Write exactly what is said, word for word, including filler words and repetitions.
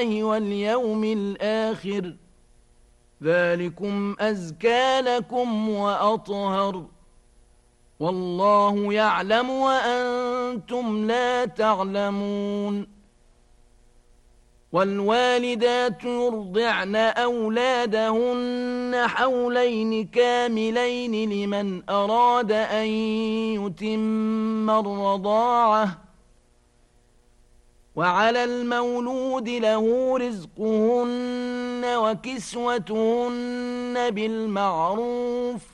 واليوم الآخر ذلكم أزكى لكم وأطهر والله يعلم وأنتم لا تعلمون والوالدات يرضعن أولادهن حولين كاملين لمن أراد أن يتم الرضاعة وعلى المولود له رزقهن وكسوتهن بالمعروف